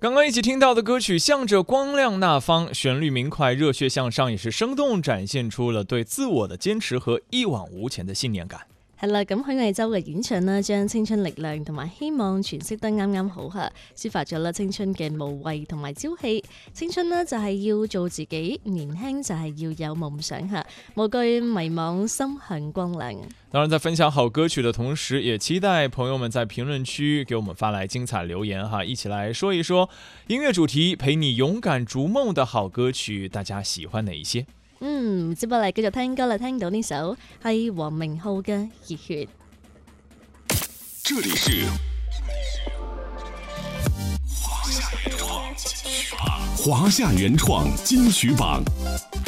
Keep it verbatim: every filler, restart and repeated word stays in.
刚刚一起听到的歌曲《向着光亮那方》，旋律明快，熱血向上，也是生動展現出了對自我的堅持和一往無前的信念感。 係啦，咁許藝洲嘅演唱呢，將青春力量同埋希望詮釋得啱啱好嚇，抒發咗啦青春嘅無畏同埋朝氣。青春呢就係要做自己，年輕就係要有夢想嚇，無懼迷茫，心向光亮。 當然，在分享好歌曲的同時，也期待朋友們在評論區給我們發來精彩留言哈，一起來說一說音樂主題陪你勇敢逐夢的好歌曲，大家喜歡哪一些？ 嗯，接落嚟繼續聽歌啦，聽到呢首係黃明昊嘅《熱血》。 這裡是華夏原創金曲榜。